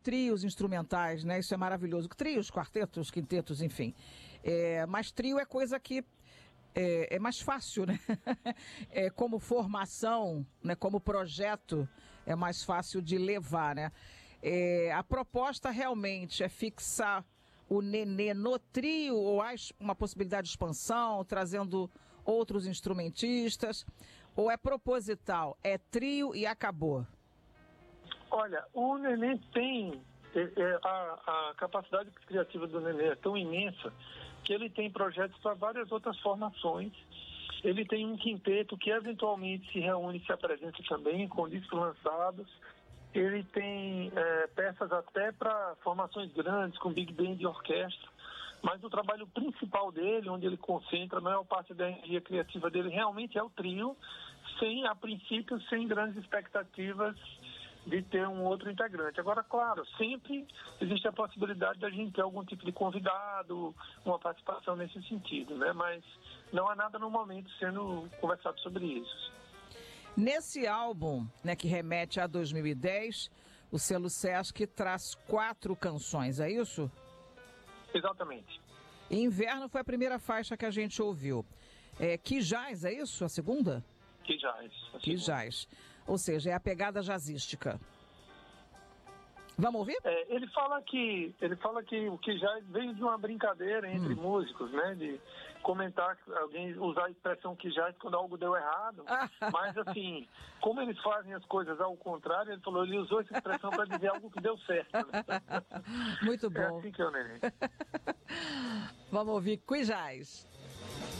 trios instrumentais, né? Isso é maravilhoso. Trios, quartetos, quintetos, enfim. Mas trio é coisa que é mais fácil, né? Como formação, né? Como projeto, é mais fácil de levar, né? A proposta realmente é fixar o Nenê no trio, ou há uma possibilidade de expansão, trazendo outros instrumentistas, ou é proposital, é trio e acabou? Olha, o Nenê tem, a capacidade criativa do Nenê é tão imensa que ele tem projetos para várias outras formações. Ele tem um quinteto que eventualmente se reúne e se apresenta também, com discos lançados. Ele tem peças até para formações grandes, com big band e orquestra. Mas o trabalho principal dele, onde ele concentra a maior parte da energia criativa dele, realmente é o trio, a princípio, sem grandes expectativas de ter um outro integrante. Agora, claro, sempre existe a possibilidade da gente ter algum tipo de convidado, uma participação nesse sentido, né? Mas não há nada no momento sendo conversado sobre isso. Nesse álbum, né, que remete a 2010, o selo Sesc traz 4 canções, é isso? Exatamente. Inverno foi a primeira faixa que a gente ouviu. Que Jazz, é isso? A segunda? Que Jazz. Que Jazz. Ou seja, é a pegada jazzística. Vamos ouvir? Ele fala que o que já veio de uma brincadeira entre músicos, né? De comentar, alguém usar a expressão que já quando algo deu errado. Mas assim, como eles fazem as coisas ao contrário, ele usou essa expressão para dizer algo que deu certo. Né? Muito bom. É assim que é o Nenê. Vamos ouvir Que Jazz.